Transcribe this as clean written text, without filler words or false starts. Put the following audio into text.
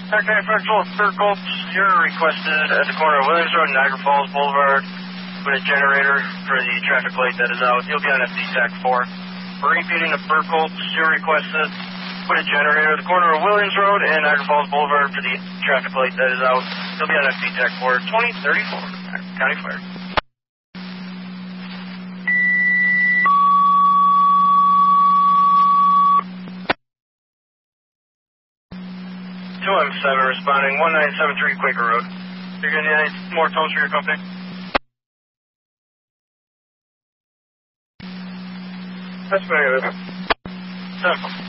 Okay, Virtual Circle, you're requested at the corner of Williams Road and Niagara Falls Boulevard with a generator for the traffic light that is out. You'll be on FD-TAC 4. We're repeating the Circle, you're requested with a generator at the corner of Williams Road and Niagara Falls Boulevard for the traffic light that is out. You'll be on FD-TAC 4, 2034, County Fire. 2M7 responding, 1973 Quaker Road. You're going to need any more tolls for your company? That's very good. Simple.